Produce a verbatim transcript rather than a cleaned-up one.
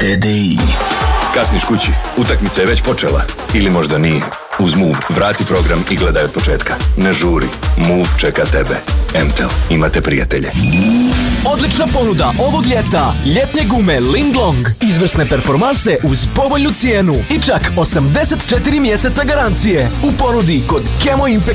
T D I. Kasniš kući, utakmica je već počela. Ili možda nije. Uz Move vrati program i gledaj od početka. Ne žuri, Move čeka tebe. M T L, imate prijatelje. Odlična ponuda ovog ljeta. Ljetne gume Linglong. Izvrsne performanse uz povoljnu cijenu i čak osamdeset četiri mjeseca garancije. U ponudi kod Chemo Impact